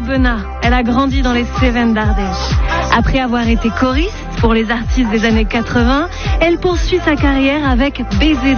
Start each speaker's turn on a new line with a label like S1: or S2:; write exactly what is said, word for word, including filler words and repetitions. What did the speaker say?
S1: Aubenas. Elle a grandi dans les Cévennes d'Ardèche. Après avoir été choriste pour les artistes des années quatre-vingts, elle poursuit sa carrière avec Baiser